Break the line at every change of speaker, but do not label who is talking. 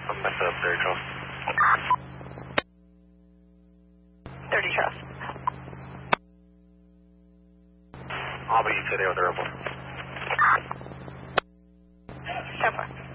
I'm at the 30 Charles.
30 Charles.
I'll be today with the airport.
So far.